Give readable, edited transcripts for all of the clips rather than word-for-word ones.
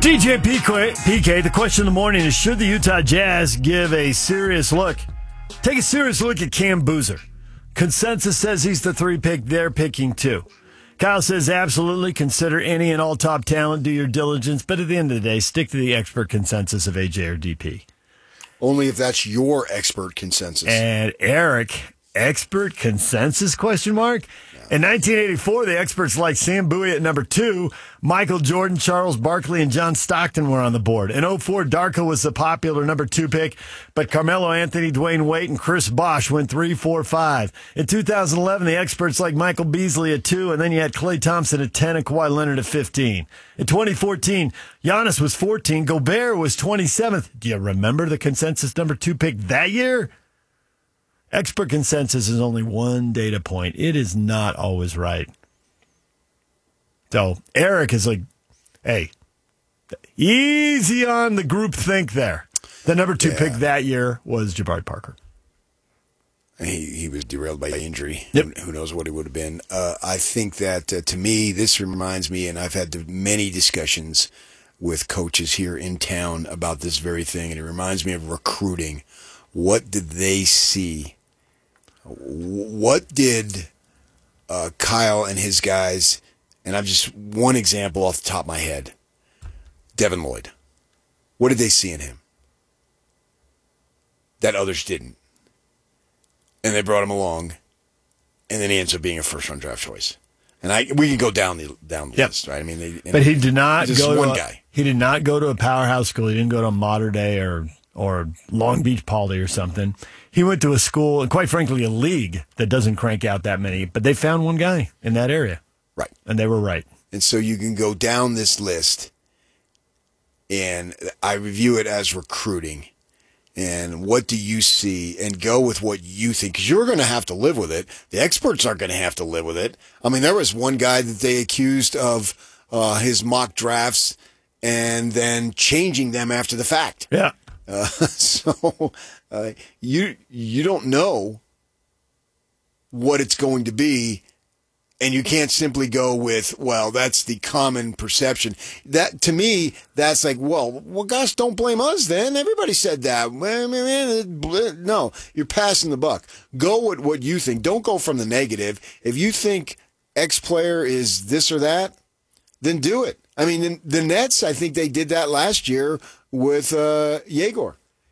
DJ PK, the question of the morning is, should the Utah Jazz give a serious look? Take a serious look at Cam Boozer. Consensus says he's the 3 pick. They're picking 2. Kyle says absolutely consider any and all top talent, do your diligence, but at the end of the day, stick to the expert consensus of AJ or DP. Only if that's your expert consensus. And Eric, expert consensus, question mark? In 1984, the experts like Sam Bowie at number 2, Michael Jordan, Charles Barkley, and John Stockton were on the board. In 04, Darko was the popular number 2 pick, but Carmelo Anthony, Dwayne Wade, and Chris Bosh went 3, 4, 5. In 2011, the experts like Michael Beasley at 2, and then you had Klay Thompson at 10 and Kawhi Leonard at 15. In 2014, Giannis was 14, Gobert was 27th. Do you remember the consensus number 2 pick that year? Expert consensus is only one data point. It is not always right. So Eric is like, hey, easy on the group think there. The number 2 pick that year was Jabari Parker. He was derailed by injury. Yep. Who knows what it would have been. I think that, to me, this reminds me, and I've had many discussions with coaches here in town about this very thing, and it reminds me of recruiting. What did they see? What did Kyle and his guys, and I'm just one example off the top of my head, Devin Lloyd. What did they see in him that others didn't? And they brought him along, and then he ends up being a first-round draft choice. And we can go down the list, right? I mean, but he did not go to one guy. He did not go to a powerhouse school. He didn't go to Mater Dei or Long Beach Poly or something. He went to a school, and quite frankly, a league that doesn't crank out that many. But they found one guy in that area. Right. And they were right. And so you can go down this list, and I review it as recruiting. And what do you see? And go with what you think, because you're going to have to live with it. The experts aren't going to have to live with it. I mean, there was one guy that they accused of his mock drafts and then changing them after the fact. Yeah. So you don't know what it's going to be, and you can't simply go with, well, that's the common perception. That, to me, that's like, well, gosh, don't blame us then. Everybody said that. No, you're passing the buck. Go with what you think. Don't go from the negative. If you think X player is this or that, then do it. I mean, the Nets, I think they did that last year with Yegor.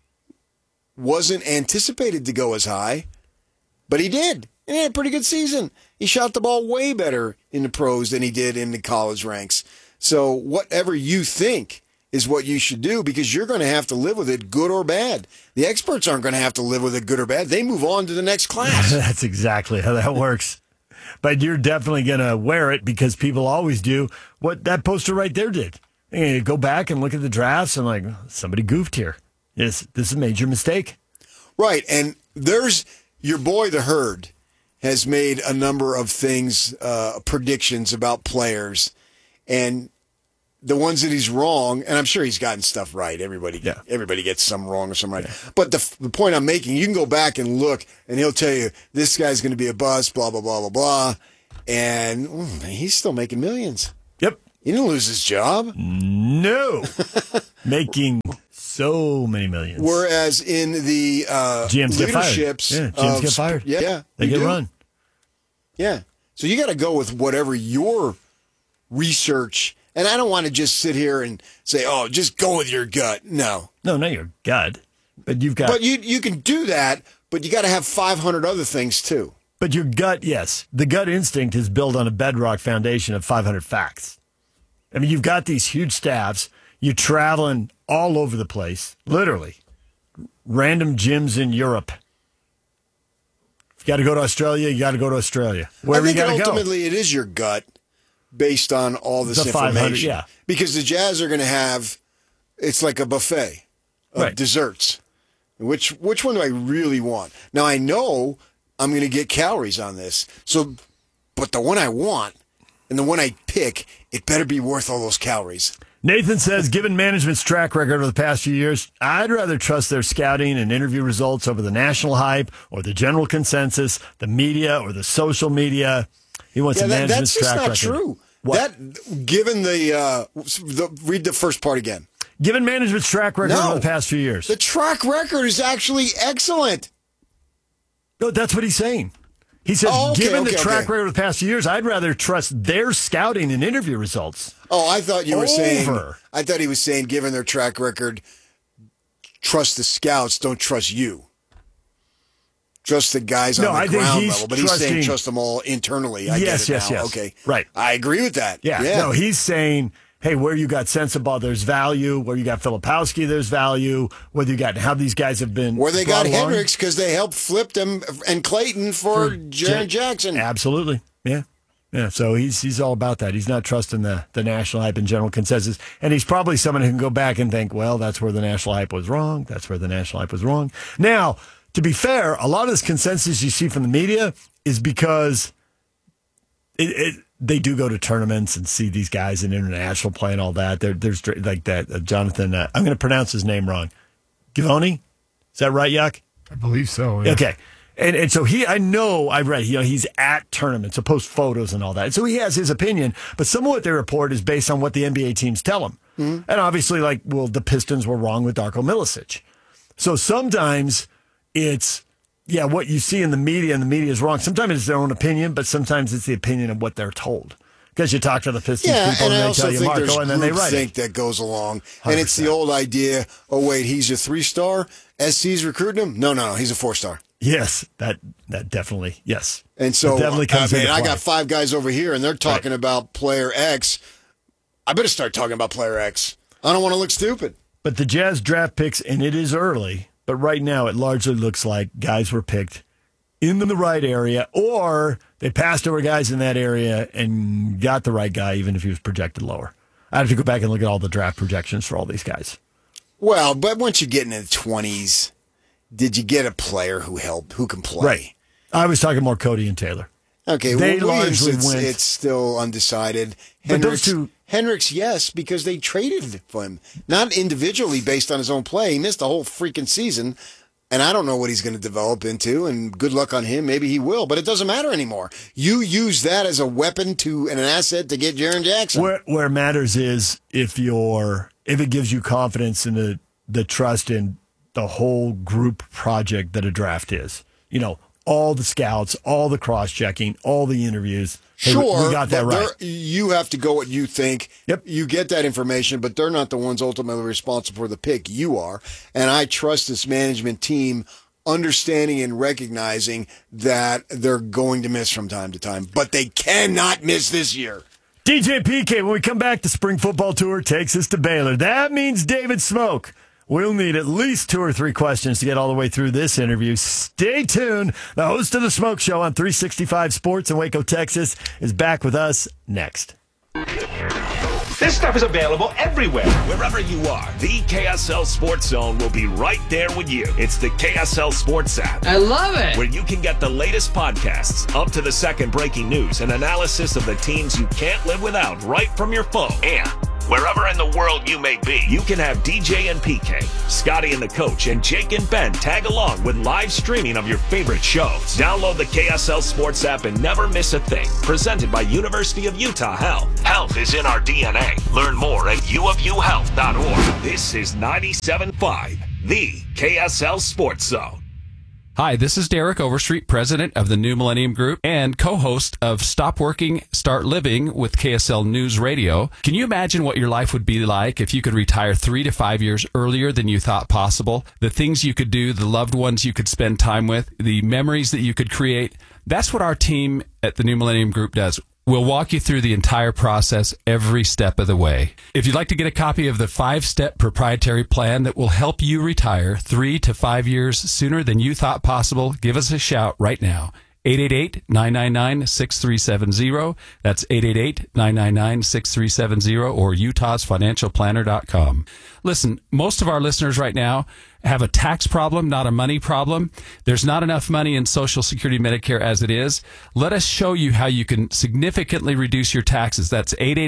Wasn't anticipated to go as high, but he did. And he had a pretty good season. He shot the ball way better in the pros than he did in the college ranks. So whatever you think is what you should do, because you're going to have to live with it, good or bad. The experts aren't going to have to live with it, good or bad. They move on to the next class. That's exactly how that works. But you're definitely going to wear it, because people always do what that poster right there did. You go back and look at the drafts and like, somebody goofed here. This is a major mistake. Right. And there's your boy, the Herd, has made a number of things, predictions about players. And the ones that he's wrong, and I'm sure he's gotten stuff right. Everybody gets some wrong or some right. Yeah. But the point I'm making, you can go back and look, and he'll tell you, this guy's going to be a bust, blah, blah, blah, blah, blah. And he's still making millions. Yep. He didn't lose his job. No. Making so many millions. Whereas in the GMs leaderships, GMs get fired. Yeah, they get run. Yeah. So you got to go with whatever your research. And I don't want to just sit here and say, oh, just go with your gut. No, not your gut. But you've got. But you can do that, but you got to have 500 other things too. But your gut, yes. The gut instinct is built on a bedrock foundation of 500 facts. I mean, you've got these huge staffs. You're traveling all over the place, literally. Random gyms in Europe. If you got to go to Australia, you got to go to Australia. Wherever you got to go. Ultimately, it is your gut based on all this information. Yeah. Because the Jazz are going to have, it's like a buffet of desserts. Which one do I really want? Now, I know I'm going to get calories on this. But the one I want and the one I pick, it better be worth all those calories. Nathan says, given management's track record over the past few years, I'd rather trust their scouting and interview results over the national hype or the general consensus, the media or the social media. He wants a management's track record. That's just not true. Given read the first part again. Given management's track record over the past few years. The track record is actually excellent. No, that's what he's saying. He says, given the track record of the past few years, I'd rather trust their scouting and interview results. Oh, I thought you were saying. I thought he was saying, given their track record, trust the scouts, don't trust you. Trust the guys on the ground level. But he's saying trust them all internally. I get it now. Yes. Okay. Right. I agree with that. Yeah. No, he's saying, hey, where you got Sensabaugh, there's value. Where you got Filipowski, there's value. Whether you got how these guys have been. Where they got Hendricks because they helped flip them and Clayton for Jaren Jackson. Absolutely. Yeah. Yeah. So he's all about that. He's not trusting the national hype and general consensus. And he's probably someone who can go back and think, well, that's where the national hype was wrong. That's where the national hype was wrong. Now, to be fair, a lot of this consensus you see from the media is because they do go to tournaments and see these guys in international play and all that. There's like that Jonathan. I'm going to pronounce his name wrong. Givony, is that right, Yuck? I believe so. Yeah. Okay, and so I read he's at tournaments, so post photos and all that. And so he has his opinion, but some of what they report is based on what the NBA teams tell him. Mm-hmm. And obviously, the Pistons were wrong with Darko Milicic. So sometimes it's what you see in the media, and the media is wrong. Sometimes it's their own opinion, but sometimes it's the opinion of what they're told. Because you talk to the Pistons people and they tell you Marco, and then they write it. That goes along. 100%. And it's the old idea, oh, wait, he's a 3-star? SC's recruiting him? No, he's a 4-star. Yes, that definitely, yes. And so, definitely comes into play. I got 5 guys over here, and they're talking about player X. I better start talking about player X. I don't want to look stupid. But the Jazz draft picks, and it is early, but right now it largely looks like guys were picked in the right area, or they passed over guys in that area and got the right guy, even if he was projected lower. I have to go back and look at all the draft projections for all these guys. Well, but once you get into the 20s, did you get a player who can play? Right. I was talking more Cody and Taylor. Okay, they largely went. It's still undecided. But those two. Hendricks, yes, because they traded for him. Not individually based on his own play. He missed the whole freaking season, and I don't know what he's going to develop into, and good luck on him. Maybe he will, but it doesn't matter anymore. You use that as a weapon and an asset to get Jaren Jackson. Where it matters is if it gives you confidence in the trust in the whole group project that a draft is. All the scouts, all the cross-checking, all the interviews. Sure, we got that right. You have to go what you think. Yep. You get that information, but they're not the ones ultimately responsible for the pick. You are. And I trust this management team understanding and recognizing that they're going to miss from time to time, but they cannot miss this year. DJ PK, when we come back, the spring football tour takes us to Baylor. That means David Smoke. We'll need at least 2 or 3 questions to get all the way through this interview. Stay tuned. The host of The Smoke Show on 365 Sports in Waco, Texas, is back with us next. This stuff is available everywhere. Wherever you are, the KSL Sports Zone will be right there with you. It's the KSL Sports app. I love it. Where you can get the latest podcasts, up to the second breaking news, and analysis of the teams you can't live without right from your phone. And wherever in the world you may be, you can have DJ and PK, Scotty and the Coach, and Jake and Ben tag along with live streaming of your favorite shows. Download the KSL Sports app and never miss a thing. Presented by University of Utah Health. Health is in our DNA. Learn more at uofuhealth.org. This is 97.5, the KSL Sports Zone. Hi, this is Derek Overstreet, president of the New Millennium Group and co-host of Stop Working, Start Living with KSL News Radio. Can you imagine what your life would be like if you could retire 3 to 5 years earlier than you thought possible? The things you could do, the loved ones you could spend time with, the memories that you could create. That's what our team at the New Millennium Group does. We'll walk you through the entire process every step of the way. If you'd like to get a copy of the 5-step proprietary plan that will help you retire 3 to 5 years sooner than you thought possible, give us a shout right now. 888-999-6370. That's 888-999-6370 or utahsfinancialplanner.com. Listen, most of our listeners right now have a tax problem, not a money problem. There's not enough money in Social Security Medicare as it is. Let us show you how you can significantly reduce your taxes. That's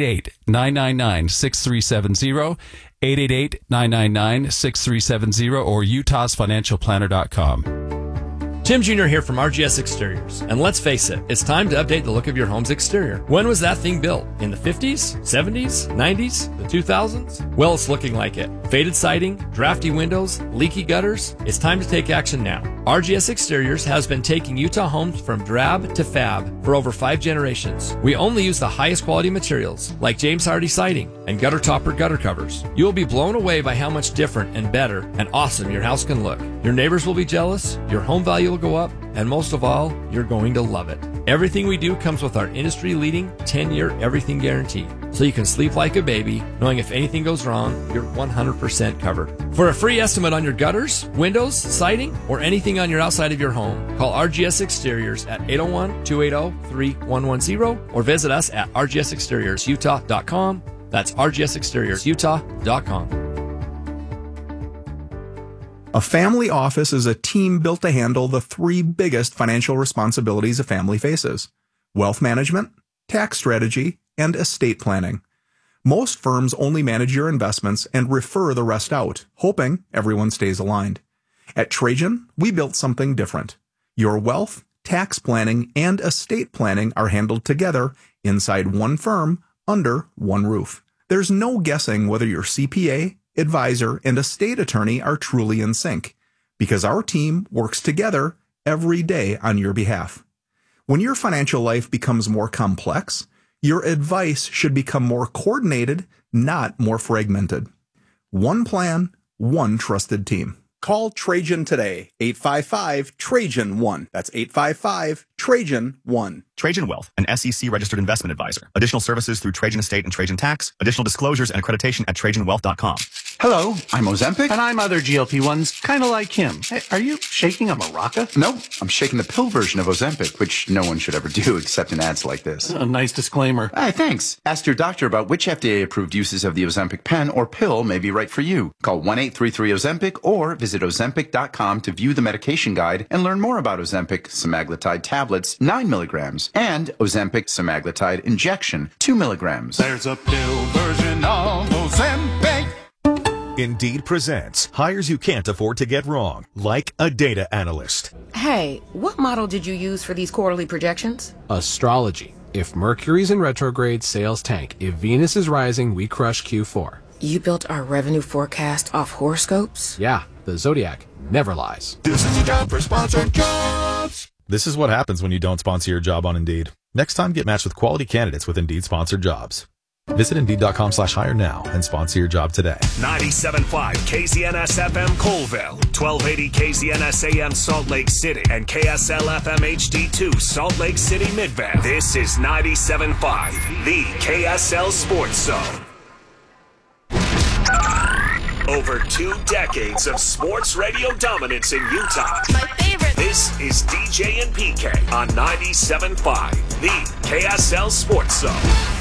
888-999-6370, 888-999-6370 or utahsfinancialplanner.com. Tim Jr. here from RGS Exteriors. And let's face it, it's time to update the look of your home's exterior. When was that thing built? In the 50s, 70s, 90s, the 2000s? Well, it's looking like it. Faded siding, drafty windows, leaky gutters. It's time to take action now. RGS Exteriors has been taking Utah homes from drab to fab for over 5 generations. We only use the highest quality materials like James Hardy siding and gutter topper gutter covers. You will be blown away by how much different and better and awesome your house can look. Your neighbors will be jealous, your home value will go up, and most of all, you're going to love it. Everything we do comes with our industry-leading 10-year everything guarantee, so you can sleep like a baby, knowing if anything goes wrong, you're 100% covered. For a free estimate on your gutters, windows, siding, or anything on your outside of your home, call RGS Exteriors at 801-280-3110 or visit us at rgsexteriorsutah.com. That's rgsexteriorsutah.com. A family office is a team built to handle the 3 biggest financial responsibilities a family faces: wealth management, tax strategy, and estate planning. Most firms only manage your investments and refer the rest out, hoping everyone stays aligned. At Trajan, we built something different. Your wealth, tax planning, and estate planning are handled together inside one firm under one roof. There's no guessing whether your CPA, advisor, and estate attorney are truly in sync, because our team works together every day on your behalf. When your financial life becomes more complex, your advice should become more coordinated, not more fragmented. One plan, one trusted team. Call Trajan today, 855-TRAJAN-1. That's 855-TRAJAN-1. Trajan Wealth, an SEC-registered investment advisor. Additional services through Trajan Estate and Trajan Tax. Additional disclosures and accreditation at TrajanWealth.com. Hello, I'm Ozempic. And I'm other GLP-1s, kind of like him. Hey, are you shaking a maraca? No, I'm shaking the pill version of Ozempic, which no one should ever do except in ads like this. A nice disclaimer. Hey, thanks. Ask your doctor about which FDA-approved uses of the Ozempic pen or pill may be right for you. Call 1-833-OZEMPIC or visit Ozempic.com to view the medication guide and learn more about Ozempic semaglutide tablets, 9 milligrams, and Ozempic semaglutide injection, 2 milligrams. There's a pill version of Ozempic. Indeed presents hires you can't afford to get wrong, like a data analyst. Hey, what model did you use for these quarterly projections? Astrology. If Mercury's in retrograde, sales tank. If Venus is rising, we crush Q4. You built our revenue forecast off horoscopes? Yeah, the Zodiac never lies. This is a job for sponsored jobs. This is what happens when you don't sponsor your job on Indeed. Next time, get matched with quality candidates with Indeed sponsored jobs. Visit Indeed.com/hire now and sponsor your job today. 97.5 KZNS FM Colville, 1280 KZNS AM Salt Lake City, and KSL FM HD2 Salt Lake City Midvale. This is 97.5, the KSL Sports Zone. Over 2 decades of sports radio dominance in Utah. My favorite. This is DJ and PK on 97.5, the KSL Sports Zone.